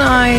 Hi.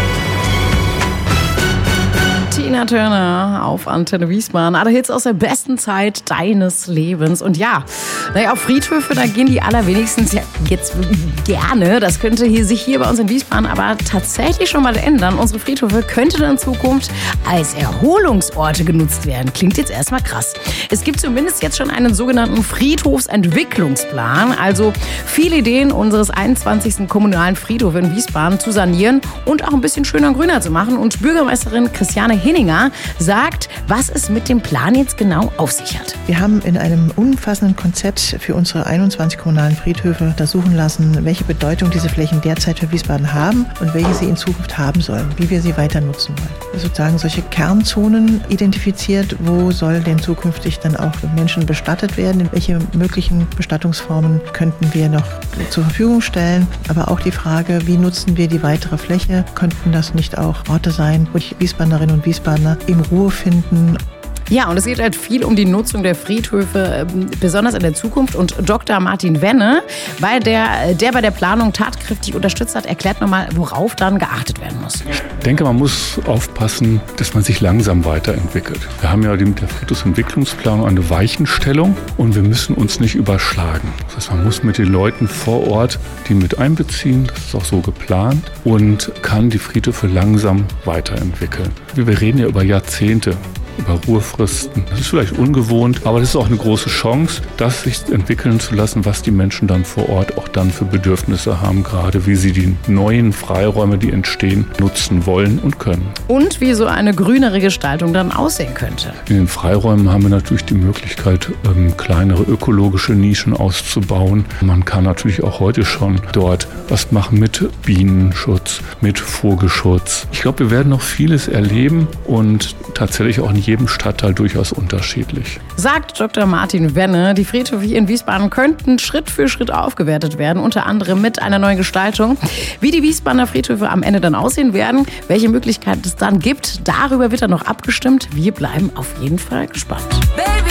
Tina Turner auf Antenne Wiesbaden. Alle Hits aus der besten Zeit deines Lebens. Und ja, auf Friedhöfe, da gehen die allerwenigsten jetzt gerne. Das könnte sich hier bei uns in Wiesbaden aber tatsächlich schon mal ändern. Unsere Friedhöfe könnten in Zukunft als Erholungsorte genutzt werden. Klingt jetzt erstmal krass. Es gibt zumindest jetzt schon einen sogenannten Friedhofsentwicklungsplan. Also viele Ideen unseres 21. kommunalen Friedhofs in Wiesbaden zu sanieren und auch ein bisschen schöner und grüner zu machen. Und Bürgermeisterin Christiane Hinninger sagt, was es mit dem Plan jetzt genau auf sich hat. Wir haben in einem umfassenden Konzept für unsere 21 kommunalen Friedhöfe untersuchen lassen, welche Bedeutung diese Flächen derzeit für Wiesbaden haben und welche sie in Zukunft haben sollen, wie wir sie weiter nutzen wollen. Sozusagen solche Kernzonen identifiziert, wo soll denn zukünftig dann auch Menschen bestattet werden, in welche möglichen Bestattungsformen könnten wir noch zur Verfügung stellen, aber auch die Frage, wie nutzen wir die weitere Fläche, könnten das nicht auch Orte sein, wo die Wiesbaderinnen und Wiesbadener eben Ruhe finden. Ja, und es geht halt viel um die Nutzung der Friedhöfe, besonders in der Zukunft. Und Dr. Martin Wenne, der bei der Planung tatkräftig unterstützt hat, erklärt nochmal, worauf dann geachtet werden muss. Ich denke, man muss aufpassen, dass man sich langsam weiterentwickelt. Wir haben ja mit der Friedhofsentwicklungsplanung eine Weichenstellung und wir müssen uns nicht überschlagen. Das heißt, man muss mit den Leuten vor Ort die mit einbeziehen, das ist auch so geplant, und kann die Friedhöfe langsam weiterentwickeln. Wir reden ja über Jahrzehnte, über Ruhefristen. Das ist vielleicht ungewohnt, aber das ist auch eine große Chance, das sich entwickeln zu lassen, was die Menschen dann vor Ort auch dann für Bedürfnisse haben, gerade wie sie die neuen Freiräume, die entstehen, nutzen wollen und können. Und wie so eine grünere Gestaltung dann aussehen könnte. In den Freiräumen haben wir natürlich die Möglichkeit, kleinere ökologische Nischen auszubauen. Man kann natürlich auch heute schon dort was machen mit Bienenschutz, mit Vogelschutz. Ich glaube, wir werden noch vieles erleben und tatsächlich auch in jedem Stadtteil durchaus unterschiedlich. Sagt Dr. Martin Wenne, die Friedhöfe hier in Wiesbaden könnten Schritt für Schritt aufgewertet werden, unter anderem mit einer neuen Gestaltung. Wie die Wiesbadener Friedhöfe am Ende dann aussehen werden, welche Möglichkeiten es dann gibt, darüber wird dann noch abgestimmt. Wir bleiben auf jeden Fall gespannt. Baby.